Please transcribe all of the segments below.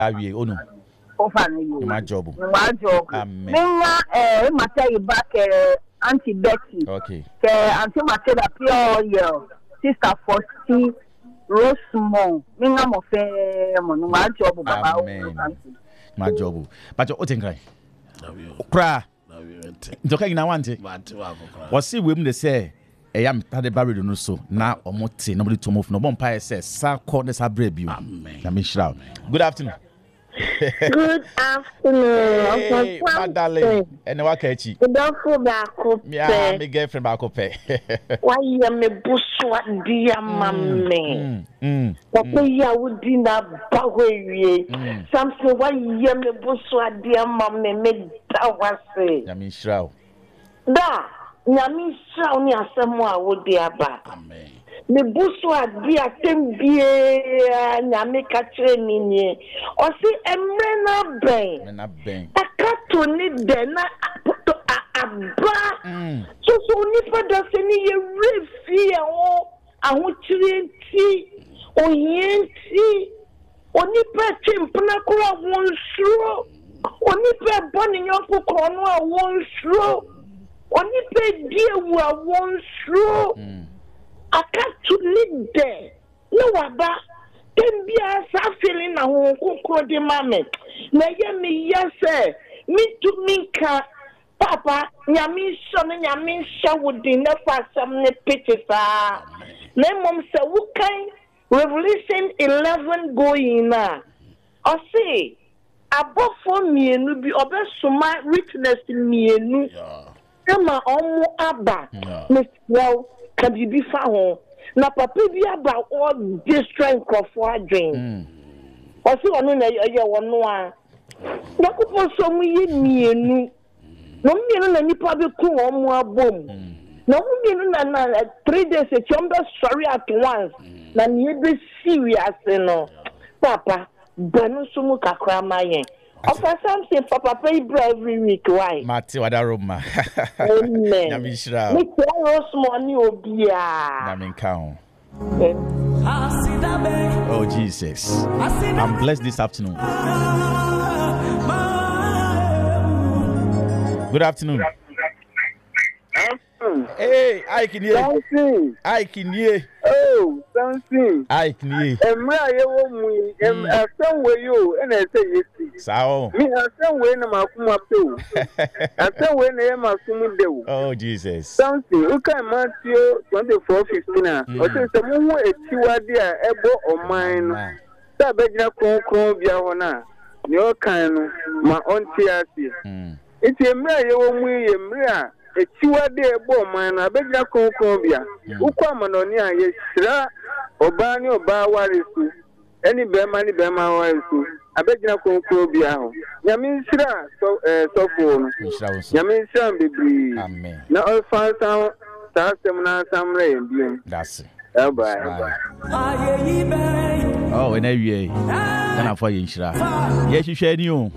Awie ono. Ofani you. My job. Amen. Minga mata back Auntie Betty. Okay. Auntie Matilda pure your sister Fosti Rosemont. Minga mo fe mo my job baba. Amen. My job. But you oten cry. Ndoka ina wante. Wasi wem de say eyam tade barredo no so na omote nobody to move no bompa say sa call this abrebi. Amen. Na me shira. Good afternoon. Good afternoon. Hey, my darling. And what catchy? Don't feel back up. Yeah, my girlfriend back up. Why you me buswa dear mammy? Papa ya would dinner bagwe. Something why you me buswa dear mammy me that was say. Yami shroud. Da, Yami shroud ni asemwa would dear ba. Amen. Me buswa dia tembie nyame katre ninye osi emrena ben akato ni de na abra so nipa da se ni ye refi o ahochire nti ohienti onipa timpna kura wonsuro onipa boni nyonko krono a wonsuro onipa diewu a wonsuro akatu ni de no waba tembia sa feeling na ho kokro de mame na ye me yese me to minka papa nyami so no nyami sha wodi na fa sam ne pitisa na mom se wukan Revelation 11 going na o say abofo mienu bi obesoma witness mienu kama omo aba meswo kabibi fa ho na papa bi aba all district crofo adwen o si wonu na ye wonu a na kupo so mu ye mienu no mienu na nipa be ku omo abom na mu mienu na 3 days e chombe sorry at once na nie be serious no papa banu so mu kakra mayen of something for papa every week why Mati wadaroma amen Namishra me tell money obia Naminka oh Jesus I'm blessed this afternoon. Good afternoon. Hey, I can hear. I can hear. Oh, something. I can hear. Emra yewo mu asanwe yo na say yes. Sao. Me asanwe na makuma pe. Asanwe na ye masumu de wo. Oh Jesus. Something. Uka Matthew 24:15. O say se mu etiwade a ebo oman no. Sa begina kronkron bia ho na. Ne o kan no ma onti ase. Iti emra yewo mu ye emra etiwade ebo man na begina konkon bia ukwa manoni a yesira oba ni oba warisu eni bema ni bema warisu abegina konkon bia ho nyame nsira sofo no nyame nsira bebri amen na olfa sam na samre bio that's it bye oh and every na for you nsira ye hwehwe ni o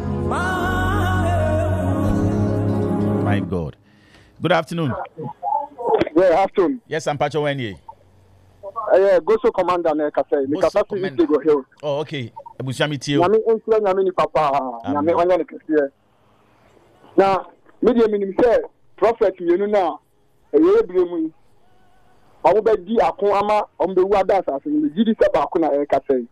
my God. Good afternoon. Good afternoon. Yes, I'm Pacho Wenye. Goso commander na kasai. Mi kapasi ite go hill. Oh, okay. Ebushami tio. Nyame ensura nyame ni papa. Nyame wanya ne kese. Na media minim say prophet mienu na eye bremu. Omo be di akon ama omo be wu adasa ase ni gidi se ba akon na kasai.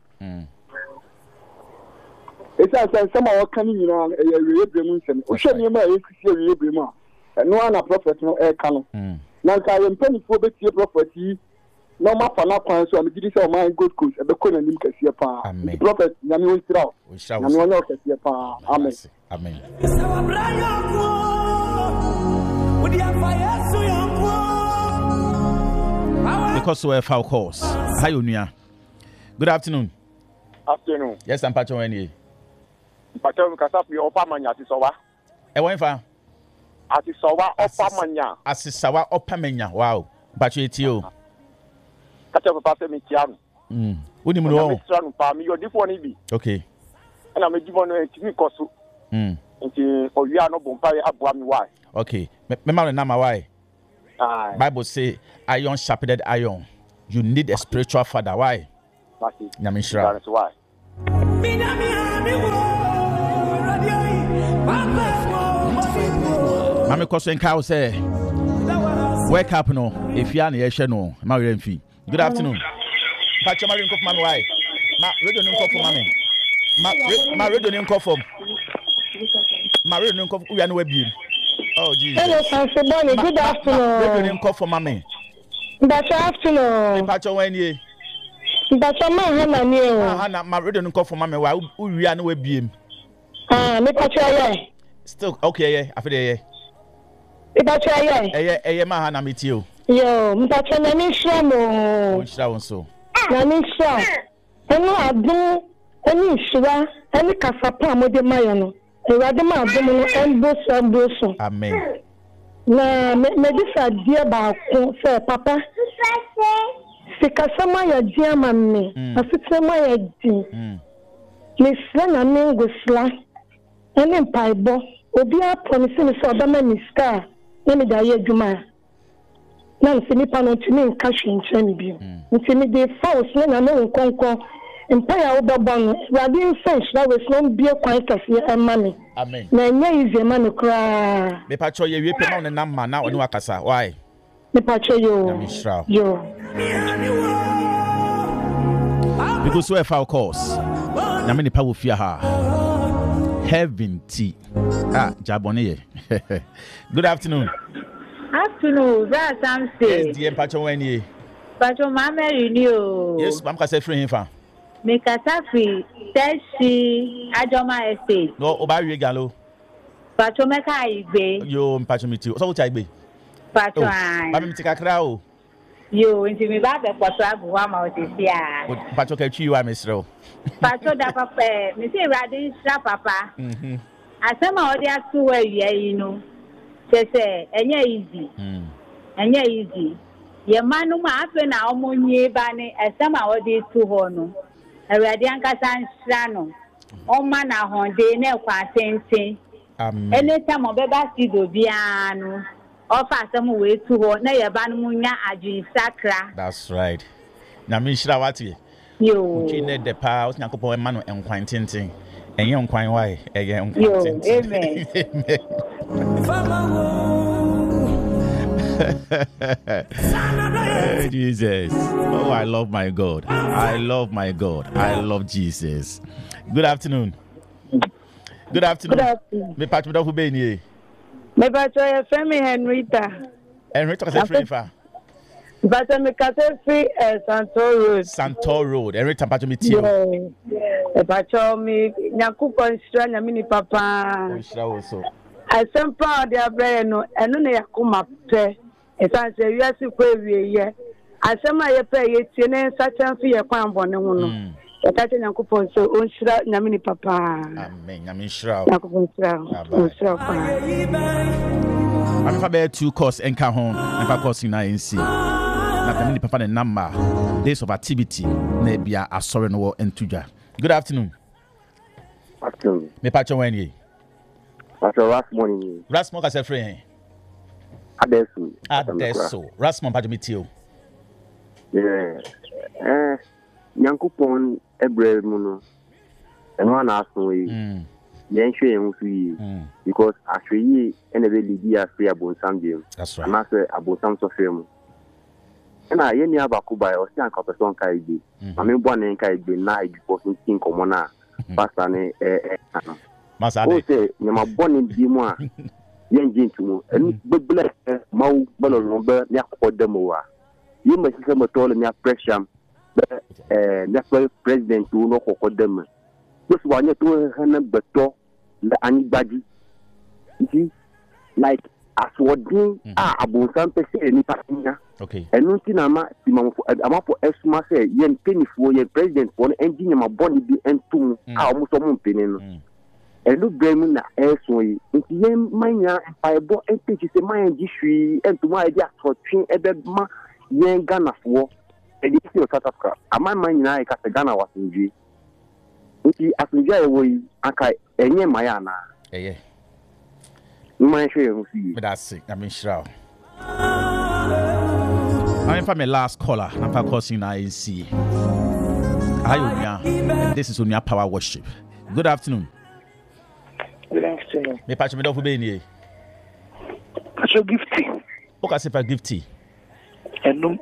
Esa sama o kan ni na eye bremu nsem. O hwe ni ma eye kisi eye bremu a. No ana prophet no e kanu na nka ye mpanifo betie prophet yi no ma fa na kwan so am gidi say o my good coach e be ko na nim kase pa prophet nyame won tira o nyame won kase pa amen amen because we have course hi onua good afternoon yes I'm Pacho Wenye Pacho kasapi opa manya ti so wa e won fa Asisawa opamenya wow bacho etio kacha papa se me kiano woni mu no pa mi yodifo ni bi okay na me difo no etimi koso nti owia no bompa aboa mi why okay me ma na ma why Bible say iron sharpened iron you need a spiritual father why nyame shira Mami Kosen Cow say, wake up no, if you are near Shano, Marian Fee. Good afternoon. Patch Marian Coff, Mammy, why? Radio Name for Mammy. My radio name call for my radio name call. We are no web. Oh, Jesus. Hello, Sanse Bonnie. Good afternoon. Radio name call for Mammy. Good afternoon. Patch when ye. That's a man, Hannah. My radio name call for Mammy. Why we are no web. Me patch still okay, yeah. I feel yeah. Me patch Yeah, my Hannah meet you. Yo, me patch na me shamo. Which that one so? Na me shamo. Eno adu. Any shira, any kasapa mo de mayo no. Ewade ma adom no emboso. Amen. Na me disa dia ba ko se papa. Se kasama ya dia ma me. Asitse ma ya di. Me sla na me ngosla. Ene mpaibo. Obi a promise me so obama mi star. Na me da ye adwuma. Na nse ni pa no tumi nka hwenche me bi. Nti me de false na me nkonko. Empire Obabon, Radin French, that was no beer quite as a money. Amen. Na easy man cry. Me patcho ye we pay on the number now on wakasa. Why? Me patcho yo. Because so if our course. Na me ni pa wo fia ha. Heaven tea. Jabone. Good afternoon. Afternoon, that's Sam say. Yes, DM patcho when ye. Patcho mama renew. Yes, I'm ka say free him fa. Me katafi Teshi Ajoma Estate. No, obawie galo. Patcho meka igbe. Yo, patcho mi ti. So what igbe? Patcho ai. Ba mi ti kakra o. Yo, nti mi ba be kwaso abuwa ma otisia. Patcho ka twi wa mesro. Patcho da papa, mi say Radin sha papa. Asema odi atu wa yi no. Say enye easy. Enye easy. Ye manu ma afe na omonye ba ni asema odi tu ho no. Awurade ankasa nhra no oma na honde na kwa tenten amen anytime obeba sido bia no ofa asem we tu ho na ye ba no munya adwin sakra. That's right. Na me nhra wati yo uchi ne de pa o nyankopon ma no enkwan tenten enye enkwan why eye enkwan tenten amen Jesus. Oh, I love my God. I love my God. I love Jesus. Good afternoon. Good afternoon. Me patch me who be ni. Me patch your family Henrietta. Henrietta ka free fa. But me ka free Santor Road. Santor Road. Henrietta patch me tio. Me patch me nyakupo nsra nya mini papa. Nsra wo so. Asem pa de abrɛ no eno na yakoma pɛ. Esan se wiase kwa wieye. Asema ye pe ye tie ne nsacha fi ye kwan bone ho no. Yakache Nyankopon so onhyira nyame ni papa. Amen. Nyame nhyira. Nyankopon nhyira. Nhyira pa. I'm fa be 2 course enka ho, enka course na NC. Na nyame ni papa ne number days of activity na bia asore no wo entudwa. Good afternoon. Afternoon. Me patcho wen ye. Pastor Rasmon. Rasmon ka se free. Adesso. Rasmon patcho me tio. Yeah. Nyankopon ebre mu no. Eno na aso yi. Yen hwe yen fu yi. Because ahwe ene be lidi afre abonsam dem. That's right. Na se abonsam so fe mu. Na ye ni abako ba o si anka person kai bi. Ma me bo na kai bi na ipo so tin komo na. Pastor ne Masa de. O se nyama boni bi mu a. Yen jintumu. Enu beble mau bolo no be ni akodemo wa. You must say me told me pressure the president to no kokodem. Just one to hana beto the anybody. See like as what do abonsam pe say ni patina. Okay. And no tin ama for esma say yen penny for yen president for engine ma body bi entum almost some penny no. And look blame na eso yi. Nti yen manya empire and teach say my gishui entuma e dia so twin ebema yen Ghana for edisi o South Africa amman nyina e ka se Ghana wasinji nti asinja e wo yi aka enye maya na eye mman hwe yen fi but that's it. I mean sure I'm from my last caller I'm for causing IC ayonya this is Onya Power Worship Good afternoon. Good afternoon. Me patch me do for be ni. Patch gifty. O ka se pa gifty. Endum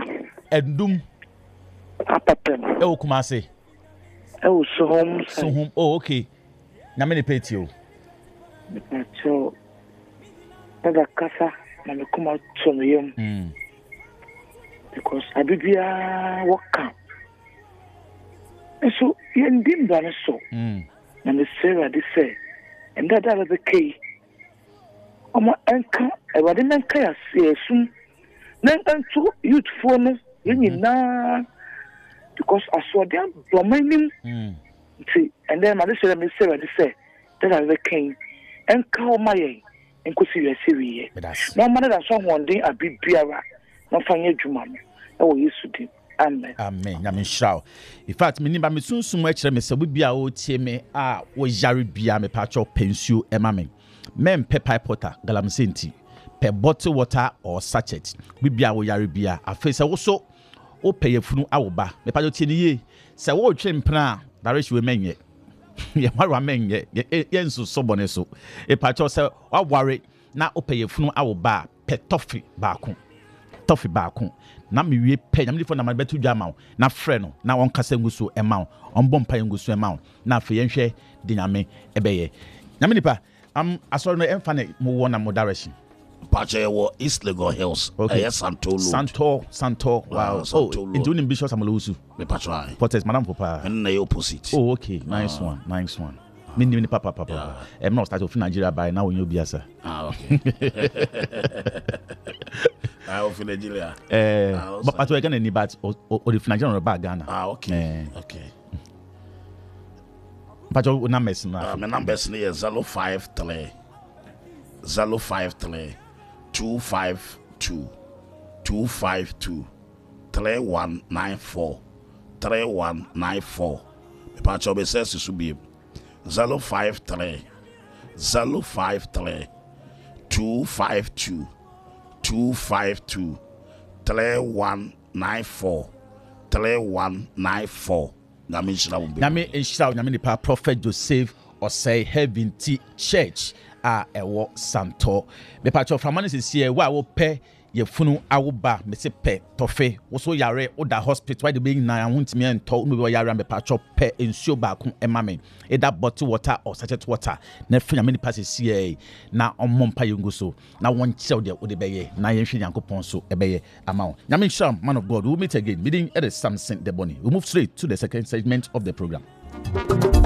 apapem. E o kuma se. E o so home. Oh, okay. Na me ne peti o. So da kasa na me kuma to me yam. Because abibia waka. So yen dim da so. Na me Sarah dey say and that the key. Omo enka e wade menka ya sum. Nan anto youth phone yin na because I saw them domain see and then my say me Sarah dey say that the king enka o maye enkosi yesi wiye. No man that so one day abibiara no fanye djuma me. E wo Yesu din. Amen. Amen. Nyame shraw. In fact, me nimba me sunsumu e kire me se bibia o tie me a wo yare bia me pacho pensuo e ma me. Men pe pipe water galamsenti. Per bottle water or sachet. Bibia wo yare bia. Afa se wo so o peye funu awoba. Me pacho tie ni ye. Se wo twe mpna darish we menye. Ye marwa menye. Ye nso so bone so. E pacho se wa ware na o peye funu awoba pe toffee baako. Toffee baako. Na me wie pe nyame difo na ma betu dwa ma na frɛ no na won kasa nguso e ma on bompa nguso e ma na afa yenhwɛ de nyame ebeye nyame nipa asɔre no emfa ne mo wɔ na mo direction pache wo East Lagos Hills Santo wow into nim bishop Samalosu me pacho protest madam papa and na opposite okay nice one me ni papa em no start of Nigeria by now when you biasa okay I of Nigeria but we can any but or the Nigerian bag Ghana okay but your numbers now my numbers is 053 252 3194 the patch of says should be 053 252 3194 Nami Nshira Nami nipa Prophet Joseph Osei Heaven Tea Church a ewo Santo me pacho framane sisi wa wo pe ye funu awoba me se pe tofe wo so yare o da hospital why the being na wontimi ento no be yare me pacho pe ensuo ba ko emame e da bottle water or sachet water na fanya me pass sisi na omompa yengo so na won chew de o de beye na yen hwe Yankopon so e beye ama nyame sham man of God we'll meet again meeting at the Samson the Bonnie we move straight to the second segment of the program.